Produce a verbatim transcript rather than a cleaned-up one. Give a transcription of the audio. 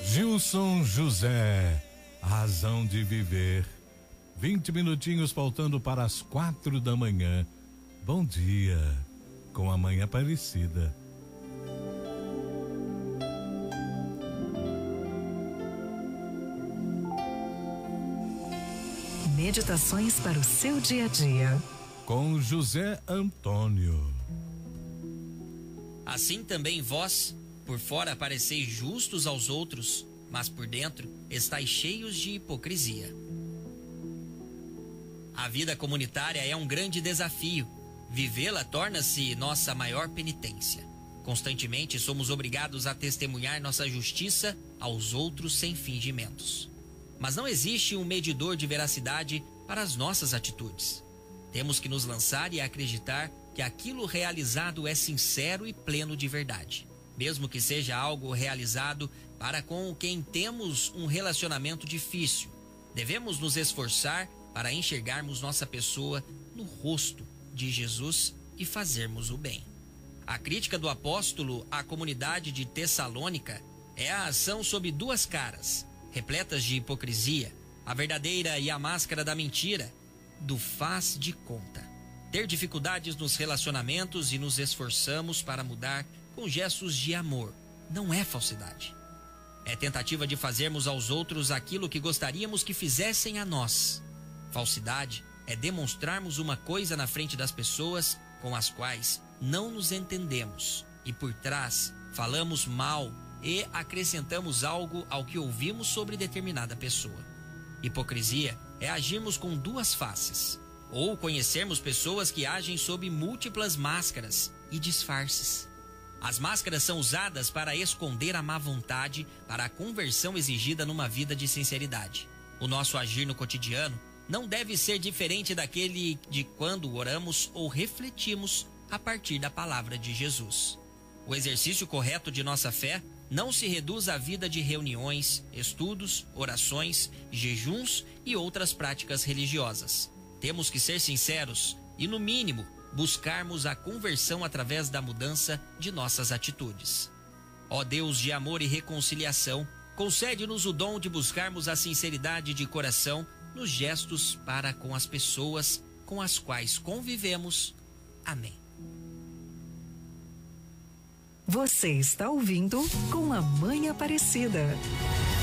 Gilson José, a razão de viver. vinte minutinhos faltando para as quatro da manhã. Bom dia, com a Mãe Aparecida. Meditações para o seu dia a dia. Com José Antônio. Assim também vós, por fora pareceis justos aos outros, mas por dentro estáis cheios de hipocrisia. A vida comunitária é um grande desafio. Vivê-la torna-se nossa maior penitência. Constantemente somos obrigados a testemunhar nossa justiça aos outros sem fingimentos. Mas não existe um medidor de veracidade para as nossas atitudes. Temos que nos lançar e acreditar que aquilo realizado é sincero e pleno de verdade, mesmo que seja algo realizado para com quem temos um relacionamento difícil. Devemos nos esforçar para enxergarmos nossa pessoa no rosto de Jesus e fazermos o bem. A crítica do apóstolo à comunidade de Tessalônica é a ação sob duas caras, repletas de hipocrisia, a verdadeira e a máscara da mentira, do faz de conta. Ter dificuldades nos relacionamentos e nos esforçamos para mudar com gestos de amor não é falsidade. É tentativa de fazermos aos outros aquilo que gostaríamos que fizessem a nós. Falsidade é demonstrarmos uma coisa na frente das pessoas com as quais não nos entendemos e por trás falamos mal e acrescentamos algo ao que ouvimos sobre determinada pessoa. Hipocrisia é agirmos com duas faces, ou conhecermos pessoas que agem sob múltiplas máscaras e disfarces. As máscaras são usadas para esconder a má vontade, para a conversão exigida numa vida de sinceridade. O nosso agir no cotidiano não deve ser diferente daquele de quando oramos ou refletimos a partir da palavra de Jesus. O exercício correto de nossa fé não se reduz à vida de reuniões, estudos, orações, jejuns e outras práticas religiosas. Temos que ser sinceros e, no mínimo, buscarmos a conversão através da mudança de nossas atitudes. Ó Deus de amor e reconciliação, concede-nos o dom de buscarmos a sinceridade de coração nos gestos para com as pessoas com as quais convivemos. Amém. Você está ouvindo Com a Mãe Aparecida.